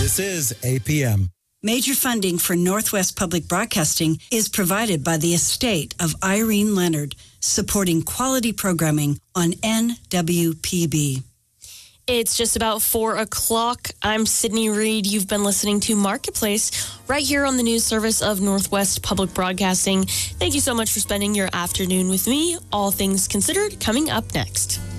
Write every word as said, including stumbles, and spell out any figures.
This is A P M. Major funding for Northwest Public Broadcasting is provided by the estate of Irene Leonard, supporting quality programming on N W P B. It's just about four o'clock. I'm Sydney Reed. You've been listening to Marketplace right here on the news service of Northwest Public Broadcasting. Thank you so much for spending your afternoon with me. All things considered, coming up next.